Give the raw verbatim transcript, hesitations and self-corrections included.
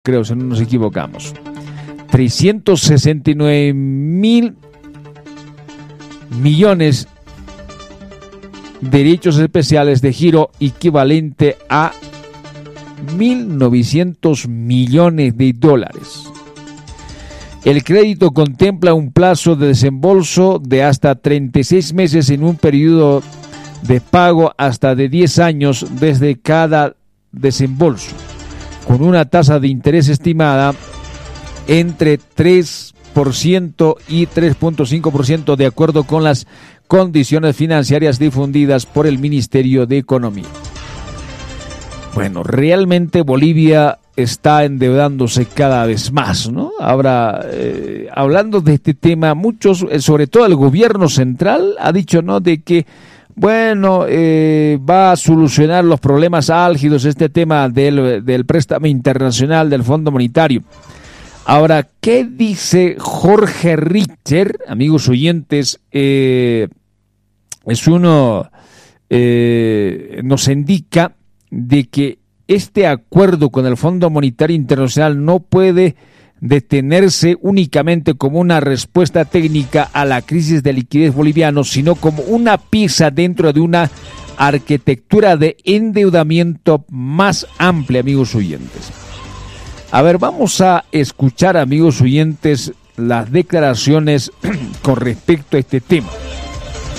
creo, si no nos equivocamos. trescientos sesenta y nueve mil millones de derechos especiales de giro, equivalente a mil novecientos millones de dólares. El crédito contempla un plazo de desembolso de hasta treinta y seis meses en un periodo de pago hasta de diez años desde cada desembolso, con una tasa de interés estimada entre tres por ciento y tres punto cinco por ciento de acuerdo con las condiciones financieras difundidas por el Ministerio de Economía. Bueno, realmente Bolivia está endeudándose cada vez más, ¿no? Ahora, eh, hablando de este tema, muchos, sobre todo el gobierno central, ha dicho, ¿no?, de que, bueno, eh, va a solucionar los problemas álgidos, este tema del, del préstamo internacional del Fondo Monetario. Ahora, ¿qué dice Jorge Richter, amigos oyentes? Eh, es uno, eh, nos indica de que este acuerdo con el Fondo Monetario Internacional no puede detenerse únicamente como una respuesta técnica a la crisis de liquidez boliviana, sino como una pieza dentro de una arquitectura de endeudamiento más amplia, amigos oyentes. A ver, vamos a escuchar, amigos oyentes, las declaraciones con respecto a este tema.